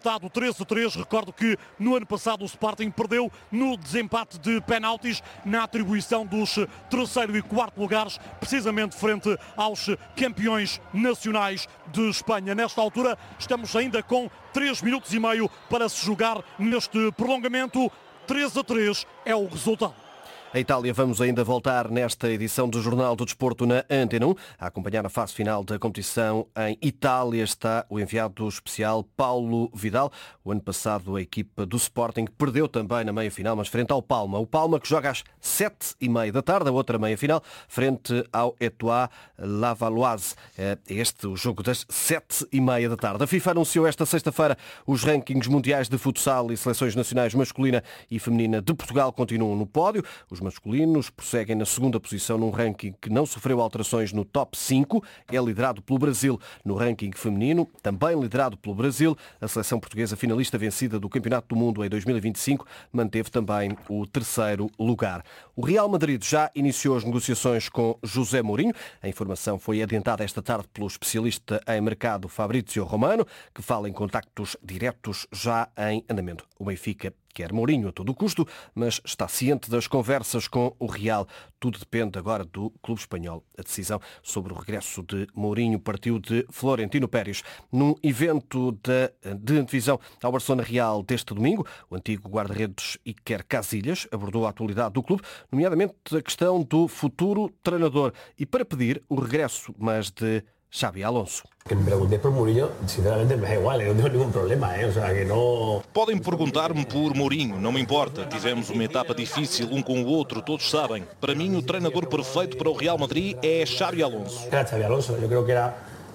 resultado 3-3. Recordo que no ano passado o Sporting perdeu no desempate de penaltis na atribuição dos terceiro e quarto lugares, precisamente frente aos campeões nacionais de Espanha. Nesta altura estamos ainda com 3 minutos e meio para se jogar neste prolongamento. 3-3 é o resultado. A Itália, vamos ainda voltar nesta edição do Jornal do Desporto na Antena 1. A acompanhar a fase final da competição em Itália está o enviado especial Paulo Vidal. O ano passado a equipa do Sporting perdeu também na meia-final, mas frente ao Palma. O Palma que joga às 7h30 da tarde, a outra meia-final, frente ao Etoile Lavalloise. É este o jogo das 7h30 da tarde. A FIFA anunciou esta sexta-feira os rankings mundiais de futsal e seleções nacionais masculina e feminina de Portugal continuam no pódio. Os masculinos prosseguem na segunda posição num ranking que não sofreu alterações no top 5. É liderado pelo Brasil. No ranking feminino, também liderado pelo Brasil, a seleção portuguesa finalista vencida do Campeonato do Mundo em 2025 manteve também o terceiro lugar. O Real Madrid já iniciou as negociações com José Mourinho. A informação foi adiantada esta tarde pelo especialista em mercado Fabrizio Romano, que fala em contactos diretos já em andamento. O Benfica quer Mourinho a todo custo, mas está ciente das conversas com o Real. Tudo depende agora do clube espanhol. A decisão sobre o regresso de Mourinho partiu de Florentino Pérez. Num evento de antevisão ao Barcelona Real deste domingo, o antigo guarda-redes Iker Casillas abordou a atualidade do clube, nomeadamente a questão do futuro treinador e para pedir o regresso, mas de Xabi Alonso. Que me perguntéis por Mourinho, sinceramente me é igual, eu não tenho nenhum problema, o sea, que não... Podem perguntar-me por Mourinho, não me importa. Tivemos uma etapa difícil um com o outro, todos sabem. Para mim, o treinador perfeito para o Real Madrid é Xabi Alonso. Era Xabi Alonso, eu creio que era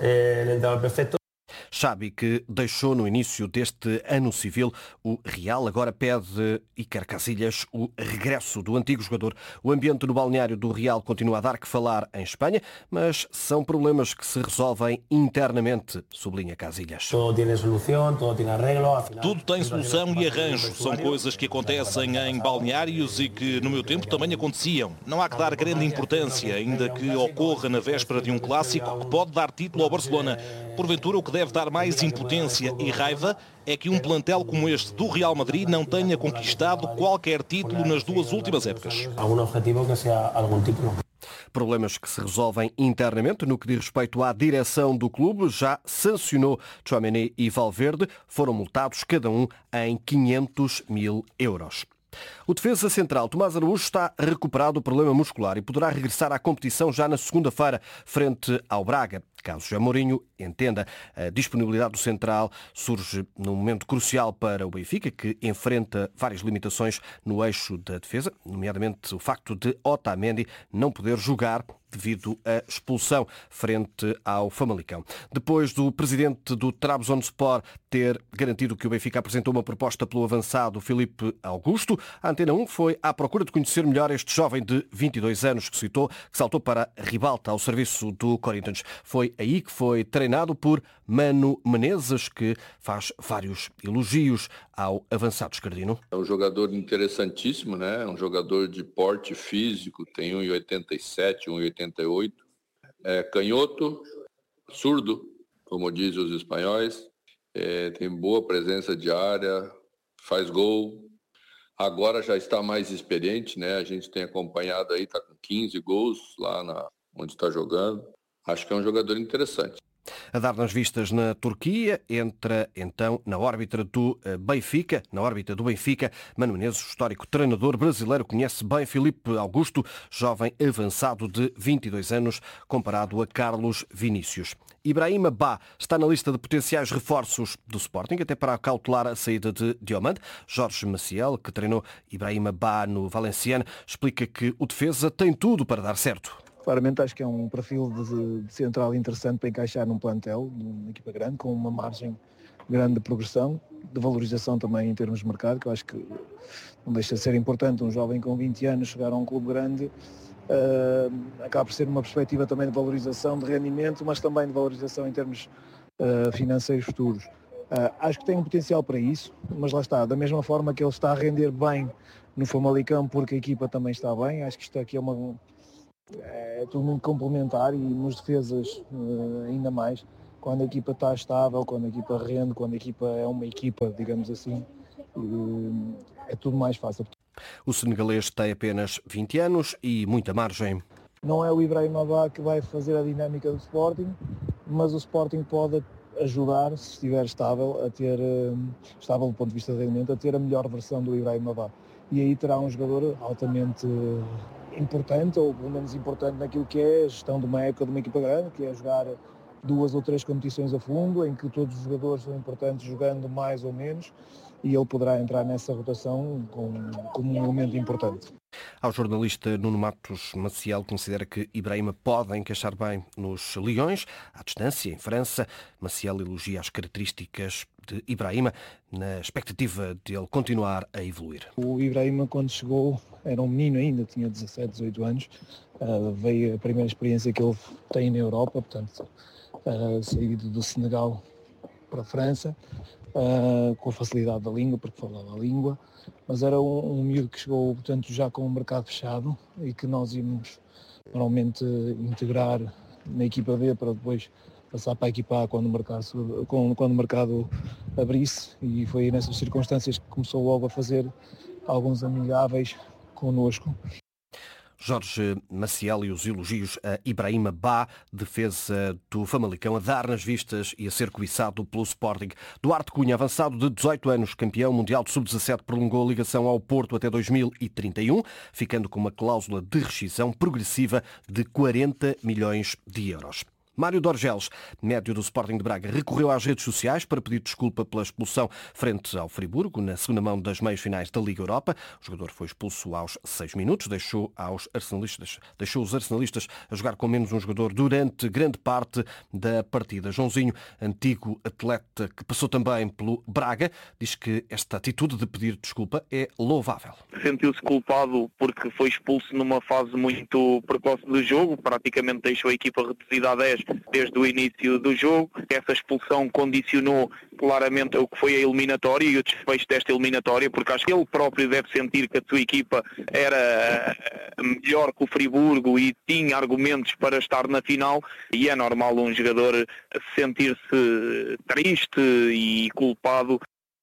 o treinador perfeito. Xabi, que deixou no início deste ano civil o Real, agora pede Iker Casillas o regresso do antigo jogador. O ambiente no balneário do Real continua a dar que falar em Espanha, mas são problemas que se resolvem internamente, sublinha Casillas. Tudo tem solução, tudo tem arreglo. Tudo tem solução e arranjo. São coisas que acontecem em balneários e que no meu tempo também aconteciam. Não há que dar grande importância, ainda que ocorra na véspera de um clássico que pode dar título ao Barcelona. Porventura, o que deve dar mais impotência e raiva é que um plantel como este do Real Madrid não tenha conquistado qualquer título nas duas últimas épocas. Algum objetivo que seja algum título. Problemas que se resolvem internamente. No que diz respeito à direção do clube, já sancionou Tchouaméni e Valverde. Foram multados cada um em 500 mil euros. O defesa central Tomás Araújo está recuperado do problema muscular e poderá regressar à competição já na segunda-feira, frente ao Braga. Caso José Mourinho entenda, a disponibilidade do central surge num momento crucial para o Benfica, que enfrenta várias limitações no eixo da defesa, nomeadamente o facto de Otamendi não poder jogar devido à expulsão frente ao Famalicão. Depois do presidente do Trabzonspor ter garantido que o Benfica apresentou uma proposta pelo avançado Filipe Augusto, a Antena 1 foi à procura de conhecer melhor este jovem de 22 anos que saltou para a ribalta ao serviço do Corinthians. Foi aí que foi treinado por Mano Menezes, que faz vários elogios ao avançado escardino. É um jogador interessantíssimo, né? É um jogador de porte físico, tem 1,87, 1,88. É canhoto, surdo, como dizem os espanhóis. Tem boa presença de área, faz gol. Agora já está mais experiente, né? A gente tem acompanhado aí, está com 15 gols lá onde está jogando. Acho que é um jogador interessante. A dar nas vistas na Turquia, entra então na órbita do Benfica. Mano Menezes, o histórico treinador brasileiro, conhece bem Filipe Augusto, jovem avançado de 22 anos, comparado a Carlos Vinícius. Ibrahima Ba está na lista de potenciais reforços do Sporting, até para cautelar a saída de Diomande. Jorge Maciel, que treinou Ibrahima Ba no Valenciennes, explica que o defesa tem tudo para dar certo. Claramente acho que é um perfil de central interessante para encaixar num plantel, numa equipa grande, com uma margem grande de progressão, de valorização também em termos de mercado, que eu acho que não deixa de ser importante um jovem com 20 anos chegar a um clube grande, acaba por ser uma perspectiva também de valorização, de rendimento, mas também de valorização em termos financeiros futuros. Acho que tem um potencial para isso, mas lá está, da mesma forma que ele está a render bem no Famalicão, porque a equipa também está bem, acho que isto aqui é tudo muito complementar e nos defesas ainda mais. quando a equipa está estável, quando a equipa rende, quando a equipa é uma equipa, digamos assim, é tudo mais fácil. O senegalês tem apenas 20 anos e muita margem. Não é o Ibrahim Ba que vai fazer a dinâmica do Sporting, mas o Sporting pode ajudar, se estiver estável do ponto de vista de rendimento, a ter a melhor versão do Ibrahim Ba. E aí terá um jogador altamente importante, ou pelo menos importante naquilo que é a gestão de uma época de uma equipa grande, que é jogar 2 ou 3 competições a fundo, em que todos os jogadores são importantes jogando mais ou menos, e ele poderá entrar nessa rotação como um elemento importante. Ao jornalista Nuno Matos, Maciel considera que Ibrahim pode encaixar bem nos Leões. À distância, em França, Maciel elogia as características de Ibrahim na expectativa de ele continuar a evoluir. O Ibrahim, quando chegou, era um menino ainda, tinha 17, 18 anos. Veio a primeira experiência que ele tem na Europa, portanto, saído do Senegal para a França, com a facilidade da língua, porque falava a língua, mas era um miúdo que chegou, portanto, já com o mercado fechado e que nós íamos normalmente integrar na equipa B para depois passar para a equipa A quando o mercado abrisse, e foi nessas circunstâncias que começou logo a fazer alguns amigáveis connosco. Jorge Maciel e os elogios a Ibrahim Ba, defesa do Famalicão, a dar nas vistas e a ser cobiçado pelo Sporting. Duarte Cunha, avançado de 18 anos, campeão mundial de sub-17, prolongou a ligação ao Porto até 2031, ficando com uma cláusula de rescisão progressiva de 40 milhões de euros. Mário Dorgeles, médio do Sporting de Braga, recorreu às redes sociais para pedir desculpa pela expulsão frente ao Friburgo, na segunda mão das meias-finais da Liga Europa. O jogador foi expulso aos 6 minutos, deixou os arsenalistas a jogar com menos um jogador durante grande parte da partida. Joãozinho, antigo atleta que passou também pelo Braga, diz que esta atitude de pedir desculpa é louvável. Sentiu-se culpado porque foi expulso numa fase muito precoce do jogo, praticamente deixou a equipa reduzida a 10 desde o início do jogo. Essa expulsão condicionou claramente o que foi a eliminatória e o desfecho desta eliminatória, porque acho que ele próprio deve sentir que a sua equipa era melhor que o Friburgo e tinha argumentos para estar na final, e é normal um jogador sentir-se triste e culpado.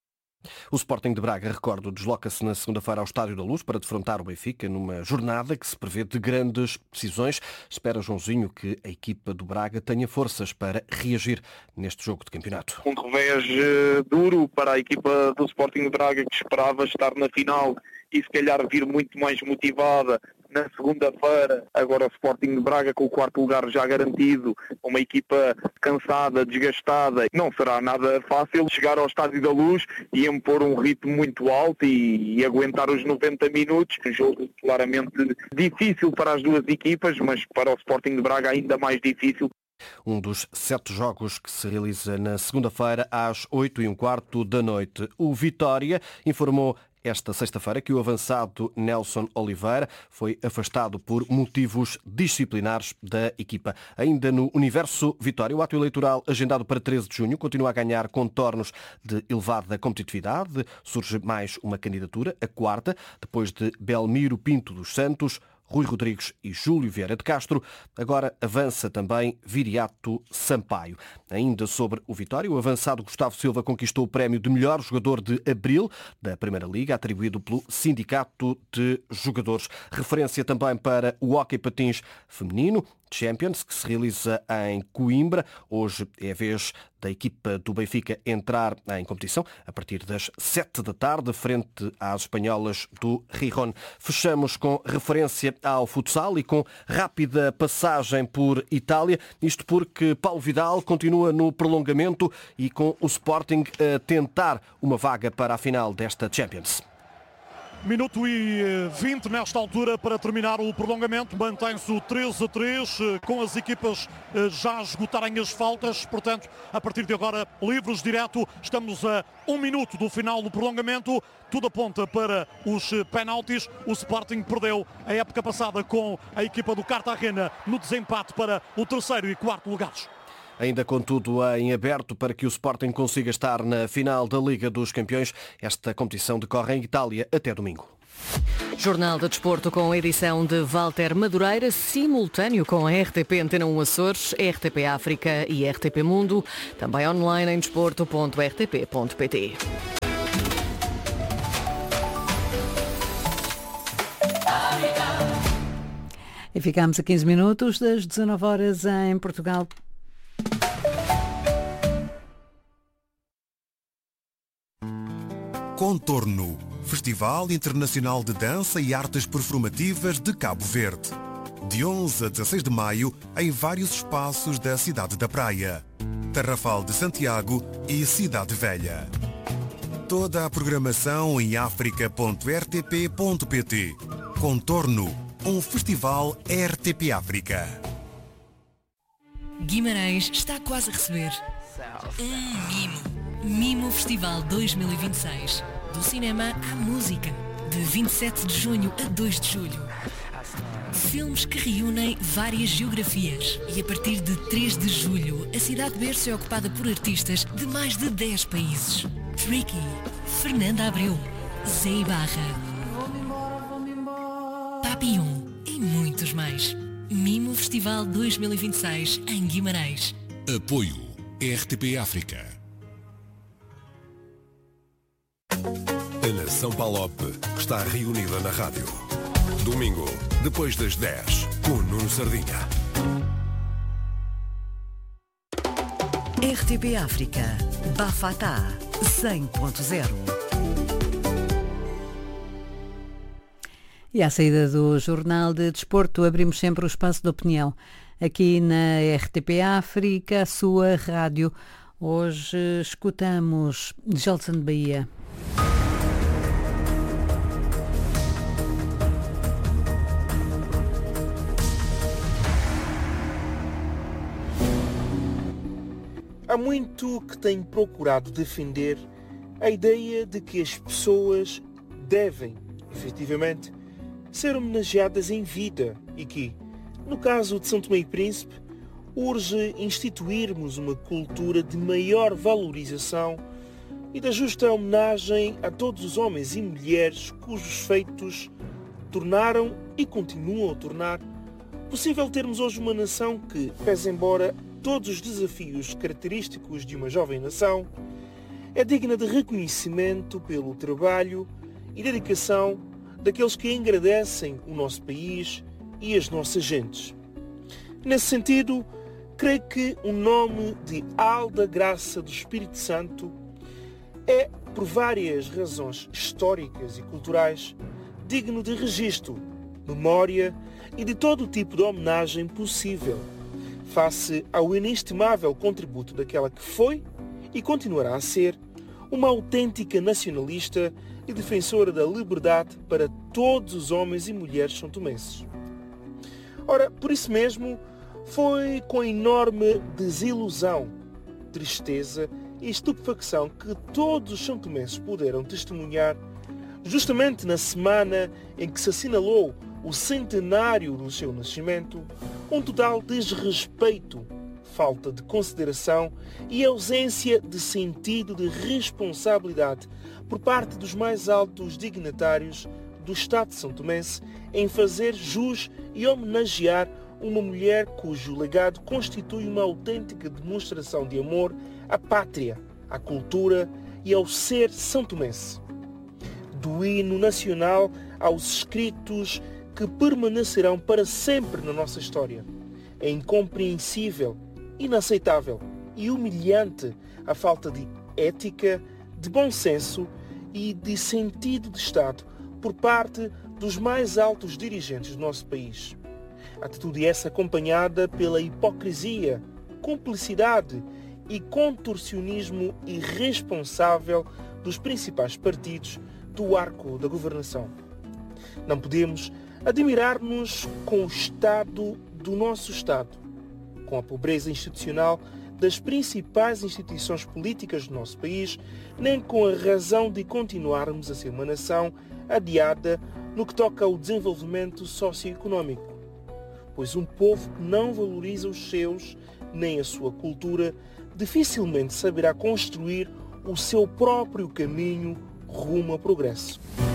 O Sporting de Braga, recordo, desloca-se na segunda-feira ao Estádio da Luz para defrontar o Benfica numa jornada que se prevê de grandes decisões. Espera Joãozinho que a equipa do Braga tenha forças para reagir neste jogo de campeonato. Um revés duro para a equipa do Sporting de Braga, que esperava estar na final e se calhar vir muito mais motivada na segunda-feira. Agora o Sporting de Braga com o 4º lugar já garantido, uma equipa cansada, desgastada. Não será nada fácil chegar ao Estádio da Luz e impor um ritmo muito alto e aguentar os 90 minutos. Um jogo claramente difícil para as duas equipas, mas para o Sporting de Braga ainda mais difícil. Um dos 7 jogos que se realiza na segunda-feira às 8h15 da noite. O Vitória informou esta sexta-feira que o avançado Nelson Oliveira foi afastado por motivos disciplinares da equipa. Ainda no universo Vitória, o ato eleitoral agendado para 13 de junho continua a ganhar contornos de elevada competitividade. Surge mais uma candidatura, a 4ª, depois de Belmiro Pinto dos Santos, Rui Rodrigues e Júlio Vieira de Castro. Agora avança também Viriato Sampaio. Ainda sobre o Vitória, o avançado Gustavo Silva conquistou o prémio de melhor jogador de abril da Primeira Liga, atribuído pelo Sindicato de Jogadores. Referência também para o hóquei patins feminino, Champions, que se realiza em Coimbra. Hoje é a vez da equipa do Benfica entrar em competição a partir das 7 da tarde, frente às espanholas do Gijón. Fechamos com referência ao futsal e com rápida passagem por Itália. Isto porque Paulo Vidal continua no prolongamento e com o Sporting a tentar uma vaga para a final desta Champions. Minuto e 20 nesta altura para terminar o prolongamento. Mantém-se o 3-3 com as equipas já a esgotarem as faltas. Portanto, a partir de agora, livres direto. Estamos a 1 minuto do final do prolongamento. Tudo aponta para os penaltis. O Sporting perdeu a época passada com a equipa do Cartagena no desempate para o 3º e 4º lugares. Ainda contudo em aberto para que o Sporting consiga estar na final da Liga dos Campeões. Esta competição decorre em Itália até domingo. Jornal de Desporto com a edição de Walter Madureira, simultâneo com a RTP Antena 1 Açores, RTP África e RTP Mundo, também online em desporto.rtp.pt. E ficamos a 15 minutos das 19 horas em Portugal. Contorno, Festival Internacional de Dança e Artes Performativas de Cabo Verde. De 11 a 16 de maio, em vários espaços da cidade da Praia, Tarrafal de Santiago e Cidade Velha. Toda a programação em africa.rtp.pt. Contorno, um festival RTP África. Guimarães está quase a receber Mimo Festival 2026. Do cinema à música. De 27 de junho a 2 de julho. Filmes que reúnem várias geografias. E a partir de 3 de julho, a cidade berço é ocupada por artistas de mais de 10 países. Tricky, Fernanda Abreu, Zé Ibarra, Papillon e muitos mais. Mimo Festival 2026 em Guimarães. Apoio RTP África. A nação Palop está reunida na rádio. Domingo, depois das 10, com Nuno Sardinha. RTP África. Bafatá 100.0. E à saída do Jornal de Desporto, abrimos sempre o espaço de opinião. Aqui na RTP África, a sua rádio. Hoje escutamos Gelson de Bahia. Há muito que tenho procurado defender a ideia de que as pessoas devem, efetivamente, ser homenageadas em vida e que, no caso de São Tomé e Príncipe, urge instituirmos uma cultura de maior valorização e da justa homenagem a todos os homens e mulheres cujos feitos tornaram e continuam a tornar possível termos hoje uma nação que, pese embora todos os desafios característicos de uma jovem nação, é digna de reconhecimento pelo trabalho e dedicação daqueles que engrandecem o nosso país e as nossas gentes. Nesse sentido, creio que o nome de Alda Graça do Espírito Santo é, por várias razões históricas e culturais, digno de registro, memória e de todo o tipo de homenagem possível, face ao inestimável contributo daquela que foi e continuará a ser uma autêntica nacionalista e defensora da liberdade para todos os homens e mulheres santomenses. Ora, por isso mesmo, foi com enorme desilusão, tristeza e estupefacção que todos os santomenses puderam testemunhar, justamente na semana em que se assinalou o centenário do seu nascimento, um total desrespeito, falta de consideração e ausência de sentido de responsabilidade por parte dos mais altos dignatários do Estado santomense em fazer jus e homenagear uma mulher cujo legado constitui uma autêntica demonstração de amor à pátria, à cultura e ao ser santomense. Do hino nacional aos escritos que permanecerão para sempre na nossa história. É incompreensível, inaceitável e humilhante a falta de ética, de bom senso e de sentido de Estado por parte dos mais altos dirigentes do nosso país. Atitude essa acompanhada pela hipocrisia, cumplicidade e contorcionismo irresponsável dos principais partidos do arco da governação. Não podemos admirar-nos com o estado do nosso Estado, com a pobreza institucional das principais instituições políticas do nosso país, nem com a razão de continuarmos a ser uma nação adiada no que toca ao desenvolvimento socioeconómico. Pois um povo que não valoriza os seus, nem a sua cultura, dificilmente saberá construir o seu próprio caminho rumo ao progresso.